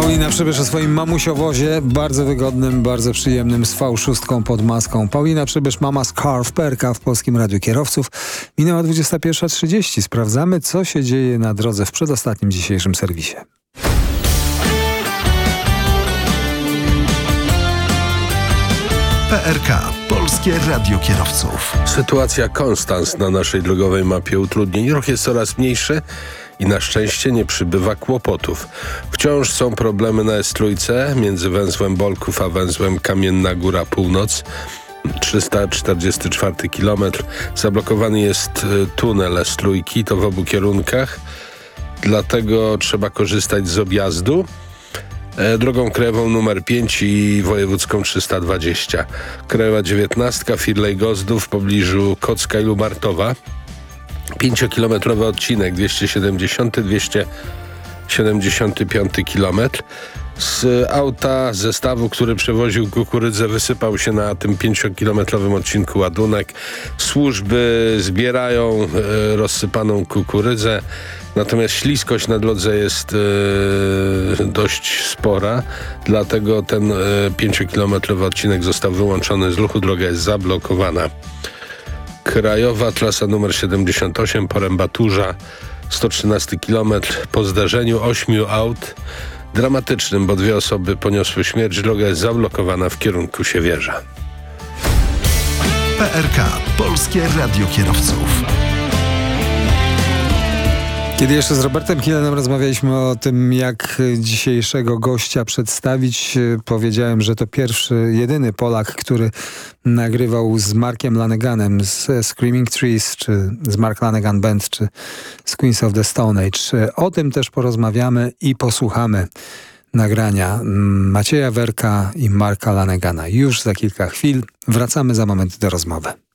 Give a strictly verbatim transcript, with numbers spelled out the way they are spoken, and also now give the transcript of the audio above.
Paulina Przybysz o swoim mamusiowozie, bardzo wygodnym, bardzo przyjemnym, z V sześć pod maską. Paulina Przybysz, mama Scarf, P R K w Polskim Radiu Kierowców. Minęła dwudziesta pierwsza trzydzieści. Sprawdzamy, co się dzieje na drodze w przedostatnim dzisiejszym serwisie. P R K. Polskie Radio Kierowców. Sytuacja Konstans na naszej drogowej mapie utrudnień. Ruch jest coraz mniejszy i na szczęście nie przybywa kłopotów. Wciąż są problemy na S trójce między węzłem Bolków a węzłem Kamienna Góra Północ. trzysta czterdziesty czwarty kilometr. Zablokowany jest tunel S trójki, to w obu kierunkach. Dlatego trzeba korzystać z objazdu drogą krajową numer pięć i wojewódzką trzysta dwadzieścia. Krajowa dziewiętnastka, Firlej-Gozdów w pobliżu Kocka i Lubartowa. Pięciokilometrowy odcinek, dwieście siedemdziesiąty dwieście siedemdziesiąty piąty kilometr. Z auta zestawu, który przewoził kukurydzę, wysypał się na tym pięciokilometrowym odcinku ładunek. Służby zbierają e, rozsypaną kukurydzę, natomiast śliskość na drodze jest e, dość spora, dlatego ten e, pięciokilometrowy odcinek został wyłączony z ruchu, droga jest zablokowana. Krajowa trasa numer siedemdziesiąt osiem, Poręba-Turza, sto trzynasty kilometr. Po zdarzeniu ośmiu aut dramatycznym, bo dwie osoby poniosły śmierć, droga jest zablokowana w kierunku Siewierza. P R K. Polskie Radio Kierowców. Kiedy jeszcze z Robertem Kielenem rozmawialiśmy o tym, jak dzisiejszego gościa przedstawić, powiedziałem, że to pierwszy, jedyny Polak, który nagrywał z Markiem Laneganem z Screaming Trees, czy z Mark Lanegan Band, czy z Queens of the Stone Age. O tym też porozmawiamy i posłuchamy nagrania Macieja Werka i Marka Lanegana. Już za kilka chwil. Wracamy za moment do rozmowy.